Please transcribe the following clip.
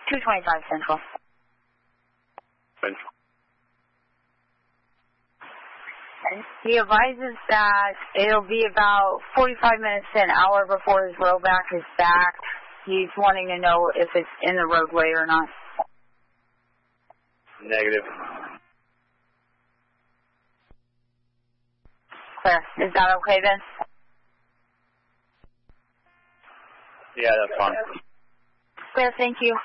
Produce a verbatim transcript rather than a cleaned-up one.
two twenty-five Central. Central. And he advises that it'll be about forty-five minutes to an hour before his rollback is back. He's wanting to know if it's in the roadway or not. Negative. Clear. Is that okay then? Yeah, that's fine. Clear, thank you.